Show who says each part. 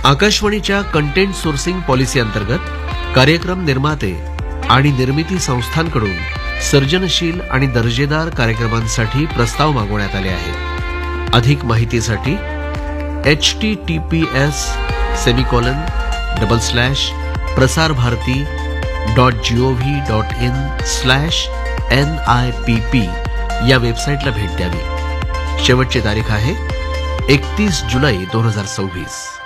Speaker 1: आकाशवाणीच्या content sourcing policy अंतर्गत कार्यक्रम निर्माते आणि निर्मिती संस्थांकडून सर्जनशील आणि दर्जेदार कार्यक्रमांसाठी प्रस्ताव मागवण्यात आले आहेत. अधिक माहितीसाठी https://prasarbharati.gov.in/NIPP या वेबसाईटला भेट द्यावी. शेवटची तारीख आहे 31 जुलै 2024.